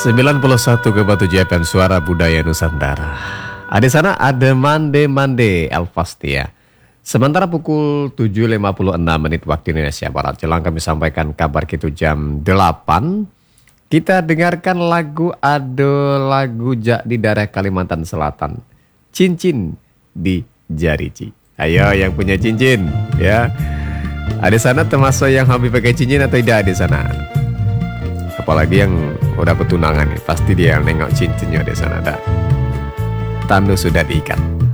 91,7 FM Suara Budaya Nusantara. Di sana ada Mande Mande Elvastia. Sementara pukul 7.56 menit waktu Indonesia Barat, jelang kami sampaikan kabar gitu jam 8. Kita dengarkan lagu lagu Jak di daerah Kalimantan Selatan. Cincin di jari Ci. Ayo yang punya cincin ya. Di sana termasuk yang hobi pakai cincin atau tidak di sana? Apalagi yang udah petunangan nih, pasti dia nengok cincinnya di sana ada. Tanda sudah diikat.